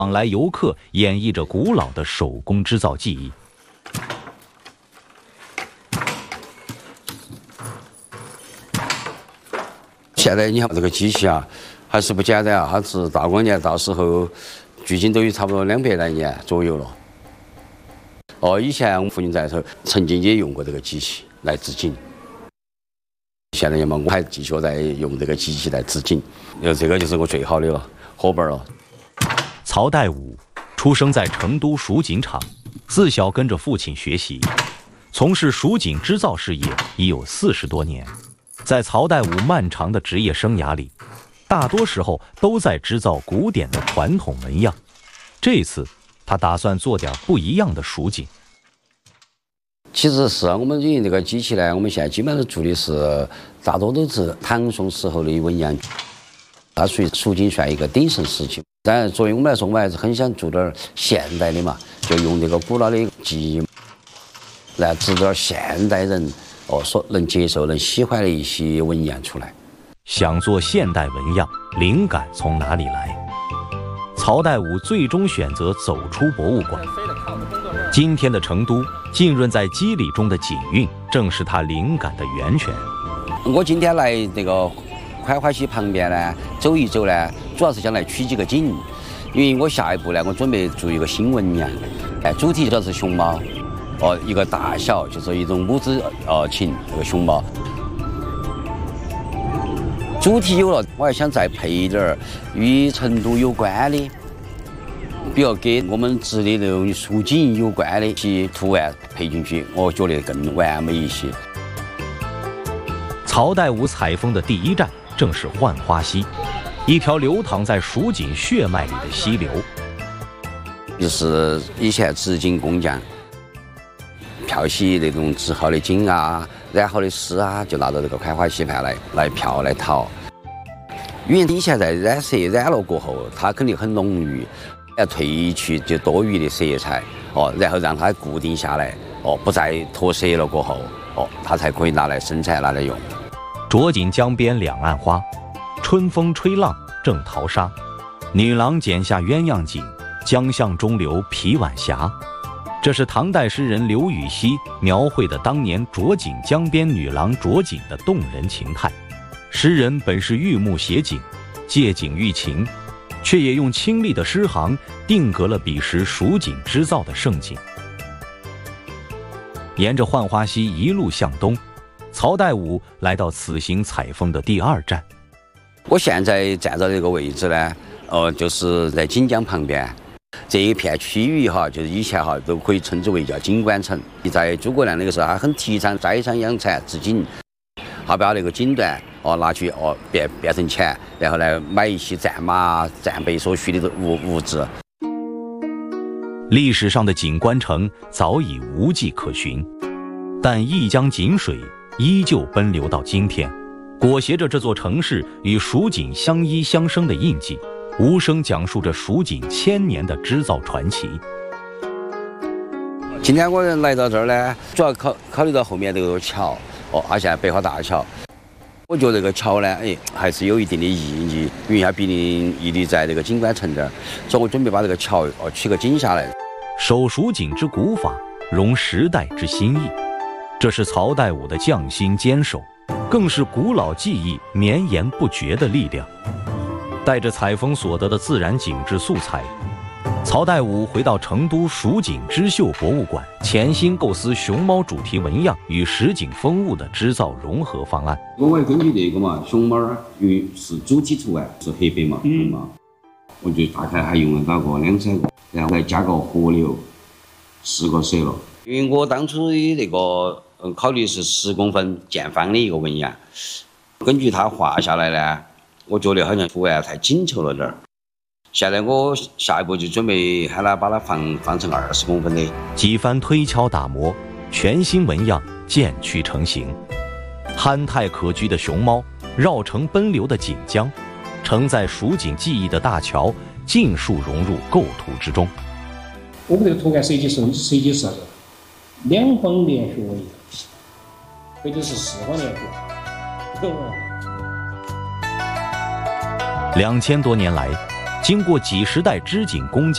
往来游客演绎着古老的手工织造技艺。 现在你看这个机器啊，还是不简单啊，它是大光年，到时候距今都有差不多200来年左右了。以前我们父亲在头曾经也用过这个机器来织锦。现在嘛，我还继续在用这个机器来织锦，这个就是我最好的了，伙伴了。 曹代武出生在成都蜀锦厂，自小跟着父亲学习，从事蜀锦织造事业已有40多年。在曹代武漫长的职业生涯里，大多时候都在织造古典的传统纹样。这次他打算做点不一样的蜀锦。 其实是我们因为这个机器呢，我们现在基本上做的是大多都是唐宋时候的纹样，它属于蜀锦算一个鼎盛时期。当然，作为我们来说，我们还是很想做点现代的嘛，就用这个古老的技艺来织点现代人所能接受、能喜欢的一些纹样出来。 想做现代纹样，灵感从哪里来？曹代武最终选择走出博物馆。今天的成都，浸润在肌理中的锦韵，正是他灵感的源泉。 我今天来这个槐花溪旁边呢，走一走呢，主要是想来取几个景，因为我下一步呢，我准备做一个新纹样，主题就是熊猫，一个大小就是一种母子情，这个熊猫。主题有了，我还想再配一点与成都有关的，比如给我们织的那种蜀锦有关的一些图案配进去，我觉得更完美一些。 曹代武采风的第一站正是浣花溪，一条流淌在蜀锦血脉里的溪流。 就是以前织锦工匠漂洗那种织好的锦啊、染好的丝啊，就拿到这个槐花溪畔来漂来淘。因为以前在染色染了过后，它肯定很浓郁，要褪去就多余的色彩然后让它固定下来不再脱色了过后它才可以拿来生产拿来用。 着锦江边两岸花，春风吹浪正淘沙。女郎剪下鸳鸯锦，江向中流皮晚霞。这是唐代诗人刘禹锡描绘的当年着锦江边女郎着锦的动人情态。诗人本是玉木写景，借景喻情，却也用清丽的诗行定格了彼时蜀锦织造的盛景。沿着浣花溪一路向东，曹代武来到此行采风的第2站。 我现在站到这个位置呢，就是在锦江旁边。这一片区域就是以前都可以称之为叫锦官城。在诸葛亮那个时候，他很提倡摘山养蚕织锦，他把那个锦缎拿去变成钱，然后来买一些战马、战备所需的物质。 历史上的锦官城早已无迹可寻，但一江锦水依旧奔流到今天，裹挟着这座城市与蜀锦相依相生的印记，无声讲述着蜀锦1000年的织造传奇。 今天我来到这儿呢，主要考虑到后面这个桥现在北花大桥，我觉得这个桥呢，还是有一定的意义，因为它毕竟屹立在这个锦官城这儿，所以我准备把这个桥取个景下来。 守蜀锦之古法，融时代之新意，这是曹代武的匠心坚守，更是古老技艺绵延不绝的力量。带着采风所得的自然景致素材，曹代武回到成都蜀锦织绣博物馆，潜心构思熊猫主题纹样与实景风物的织造融合方案。 我也根据这个嘛，熊猫因为是主体图案是黑白嘛，我就大概还用了到过2-3个，然后再加个河流4个色了。因为我当初的那个考虑是10公分见方的一个纹样，根据它画下来呢，我觉得好像图案太紧凑了点儿。现在我下一步就准备喊他把它放成20公分的。 几番推敲打磨，全新纹样渐趋成型。憨态可掬的熊猫，绕城奔流的锦江，承载蜀锦技艺的大桥，尽数融入构图之中。 我们这个图案设计是2方连续纹样，或者是4方连续。 2000多年来，经过几十代织锦工匠